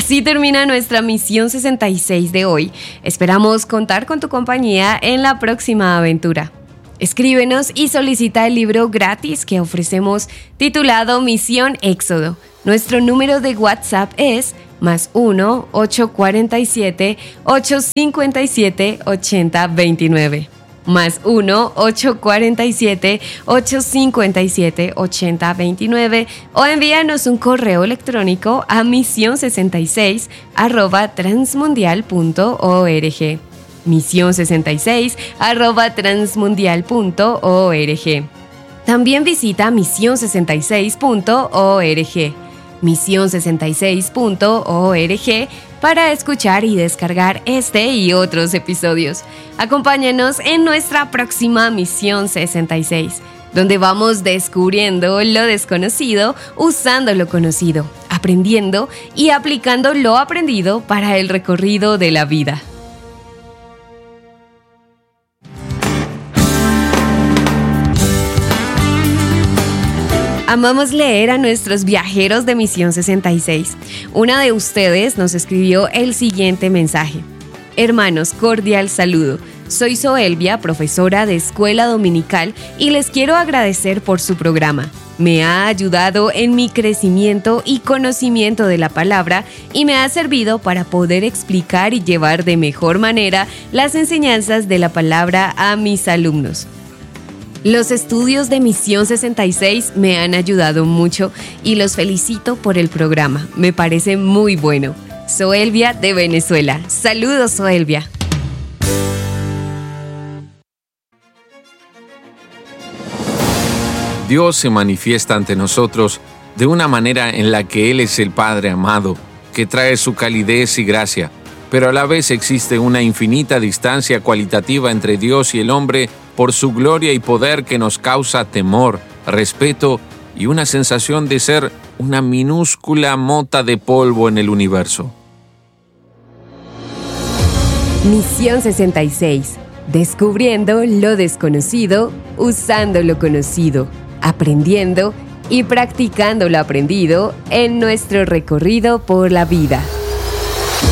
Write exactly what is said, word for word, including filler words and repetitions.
Así termina nuestra misión sesenta y seis de hoy. Esperamos contar con tu compañía en la próxima aventura. Escríbenos y solicita el libro gratis que ofrecemos titulado Misión Éxodo. Nuestro número de WhatsApp es más uno ocho cuatro siete ocho cinco siete ocho cero dos nueve. Más uno ocho cuatro siete ocho cinco siete ocho cero dos nueve o envíanos un correo electrónico a misión sesenta y seis arroba transmundial punto org. misión sesenta y seis arroba transmundial punto org. También visita misión sesenta y seis punto org. misión sesenta y seis punto org para escuchar y descargar este y otros episodios. Acompáñanos en nuestra próxima Misión sesenta y seis, donde vamos descubriendo lo desconocido, usando lo conocido, aprendiendo y aplicando lo aprendido para el recorrido de la vida. Amamos leer a nuestros viajeros de Misión sesenta y seis. Una de ustedes nos escribió el siguiente mensaje. Hermanos, cordial saludo. Soy Zoelvia, profesora de escuela dominical, y les quiero agradecer por su programa. Me ha ayudado en mi crecimiento y conocimiento de la palabra y me ha servido para poder explicar y llevar de mejor manera las enseñanzas de la palabra a mis alumnos. Los estudios de Misión sesenta y seis me han ayudado mucho y los felicito por el programa. Me parece muy bueno. Zoelvia de Venezuela. Saludos, Zoelvia. Dios se manifiesta ante nosotros de una manera en la que Él es el Padre amado, que trae su calidez y gracia, pero a la vez existe una infinita distancia cualitativa entre Dios y el hombre por su gloria y poder que nos causa temor, respeto y una sensación de ser una minúscula mota de polvo en el universo. Misión sesenta y seis. Descubriendo lo desconocido, usando lo conocido, aprendiendo y practicando lo aprendido en nuestro recorrido por la vida.